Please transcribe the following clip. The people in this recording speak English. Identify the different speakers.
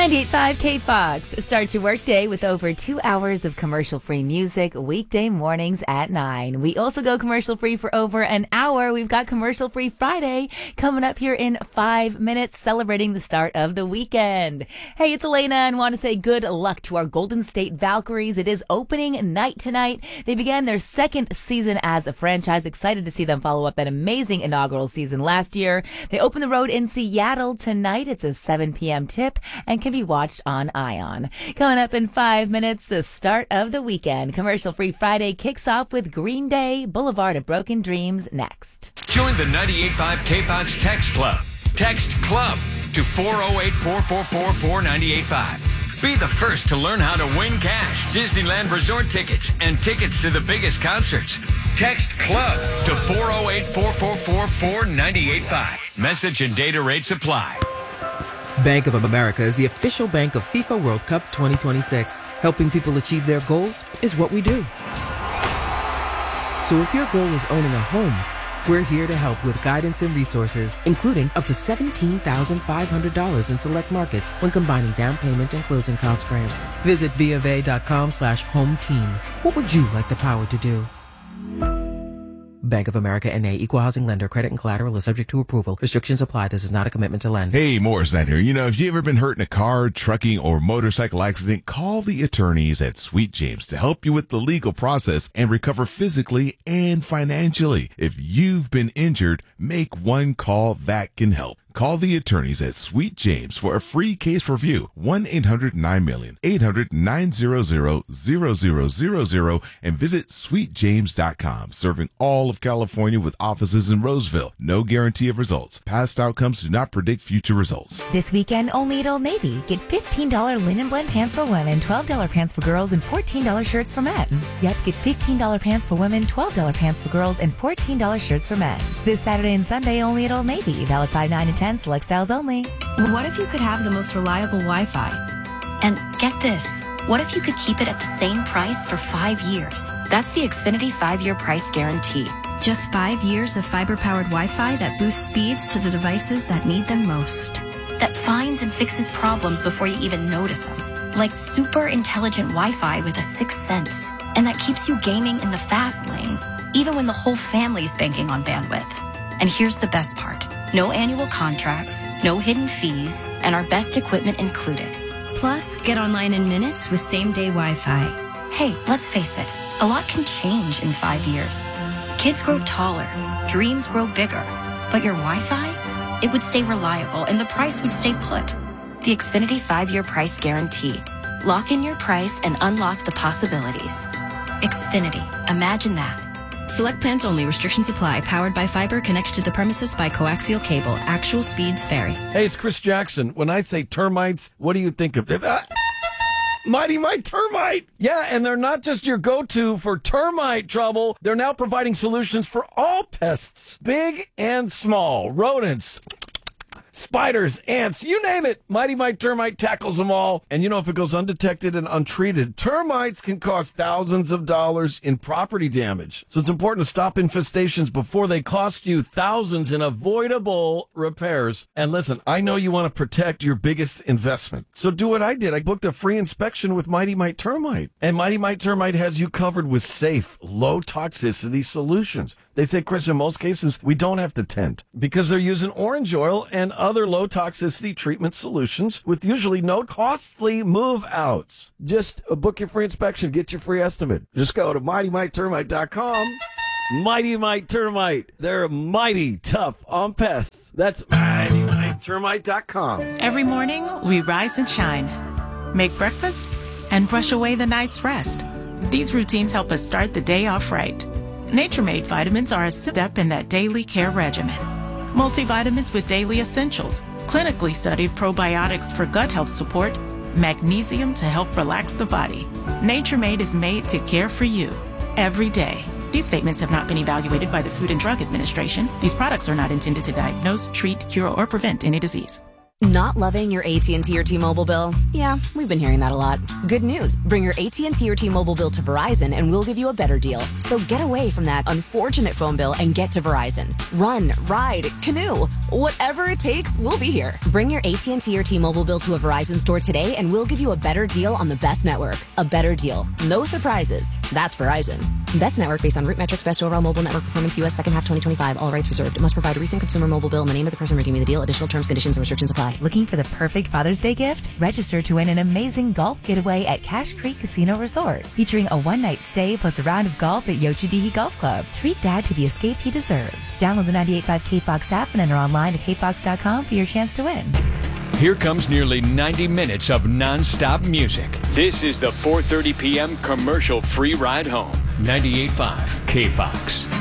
Speaker 1: 98.5 K-Fox. Start your workday with over 2 hours of commercial-free music weekday mornings at 9. We also go commercial-free for over an hour. We've got commercial-free Friday coming up here in 5 minutes, celebrating the start of the weekend. Hey, it's Elena, and want to say good luck to our Golden State Valkyries. It is opening night tonight. They began their second season as a franchise. Excited to see them follow up that amazing inaugural season last year. They open the road in Seattle tonight. It's a 7 p.m. tip and can be watched on ION. Coming up in 5 minutes, the start of the weekend. Commercial-free Friday kicks off with Green Day, Boulevard of Broken Dreams next.
Speaker 2: Join the 98.5 K-Fox Text Club. Text CLUB to 408-444-4985. Be the first to learn how to win cash, Disneyland Resort tickets, and tickets to the biggest concerts. Text CLUB to 408-444-4985. Message and data rates apply.
Speaker 3: Bank of America is the official bank of FIFA World Cup 2026. Helping people achieve their goals is what we do. So if your goal is owning a home, we're here to help with guidance and resources, including up to $17,500 in select markets when combining down payment and closing cost grants. Visit BofA.com/home team. What would you like the power to do? Bank of America N.A. Equal Housing Lender. Credit and collateral is subject to approval. Restrictions apply. This is not a commitment to lend.
Speaker 4: Hey, Morris Knight here. You know, if you ever been hurt in a car, trucking, or motorcycle accident, call the attorneys at Sweet James to help you with the legal process and recover physically and financially. If you've been injured, make one call that can help. Call the attorneys at Sweet James for a free case review. 1-800-9-MILLION, 800-900-0000, and visit sweetjames.com. Serving all of California with offices in Roseville. No guarantee of results. Past outcomes do not predict future results.
Speaker 1: This weekend, only at Old Navy. Get $15 linen blend pants for women, $12 pants for girls, and $14 shirts for men. Yep, get $15 pants for women, $12 pants for girls, and $14 shirts for men. This Saturday and Sunday, only at Old Navy. Valid 5, 9, and 10. Select styles only.
Speaker 5: What if you could have the most reliable Wi-Fi? And get this, what if you could keep it at the same price for 5 years? That's the Xfinity 5-year price guarantee.
Speaker 6: Just 5 years of fiber-powered Wi-Fi that boosts speeds to the devices that need them most.
Speaker 5: That finds and fixes problems before you even notice them. Like super intelligent Wi-Fi with a sixth sense. And that keeps you gaming in the fast lane, even when the whole family's banking on bandwidth. And here's the best part. No annual contracts, no hidden fees, and our best equipment included.
Speaker 6: Plus, get online in minutes with same-day Wi-Fi.
Speaker 5: Hey, let's face it, a lot can change in 5 years. Kids grow taller, dreams grow bigger, but your Wi-Fi? It would stay reliable and the price would stay put. The Xfinity 5-year price guarantee. Lock in your price and unlock the possibilities. Xfinity, imagine that.
Speaker 6: Select plans only. Restrictions apply. Powered by fiber. Connected to the premises by coaxial cable. Actual speeds vary.
Speaker 7: Hey, it's Chris Jackson. When I say termites, what do you think of? Mighty Mite Termite. Yeah, and they're not just your go-to for termite trouble. They're now providing solutions for all pests, big and small, rodents, spiders, ants, you name it. Mighty Mite Termite tackles them all. And you know, if it goes undetected and untreated, termites can cause thousands of dollars in property damage. So it's important to stop infestations before they cost you thousands in avoidable repairs. And listen, I know you want to protect your biggest investment. So do what I did. I booked a free inspection with Mighty Mite Termite. And Mighty Mite Termite has you covered with safe, low-toxicity solutions. They say, Chris, in most cases, we don't have to tent because they're using orange oil and other low toxicity treatment solutions with usually no costly move outs. Just book your free inspection, get your free estimate. Just go to MightyMiteTermite.com. Mighty Mite Termite. They're mighty tough on pests. That's MightyMiteTermite.com.
Speaker 8: Every morning, we rise and shine, make breakfast, and brush away the night's rest. These routines help us start the day off right. Nature Made vitamins are a step in that daily care regimen. Multivitamins with daily essentials, clinically studied probiotics for gut health support, magnesium to help relax the body. Nature Made is made to care for you every day. These statements have not been evaluated by the Food and Drug Administration. These products are not intended to diagnose, treat, cure, or prevent any disease.
Speaker 9: Not loving your AT&T or T-Mobile bill? Yeah, we've been hearing that a lot. Good news. Bring your AT&T or T-Mobile bill to Verizon and we'll give you a better deal. So get away from that unfortunate phone bill and get to Verizon. Run, ride, canoe, Whatever it takes, we'll be here. Bring your AT&T or T-Mobile bill to a Verizon store today and we'll give you a better deal on the best network. A better deal. No surprises. That's Verizon. Best network based on root metrics, best overall mobile network performance, U.S. second half 2025. All rights reserved. Must provide a recent consumer mobile bill and the name of the person redeeming the deal. Additional terms, conditions, and restrictions apply.
Speaker 1: Looking for the perfect Father's Day gift? Register to win an amazing golf getaway at Cache Creek Casino Resort, featuring a one-night stay plus a round of golf at Yochidihi Golf Club. Treat Dad to the escape he deserves. Download the 98.5 KFOX app and enter online at kfox.com for your chance to win.
Speaker 2: Here comes nearly 90 minutes of non-stop music. This is the 4:30 p.m. commercial-free ride home. 98.5 KFOX.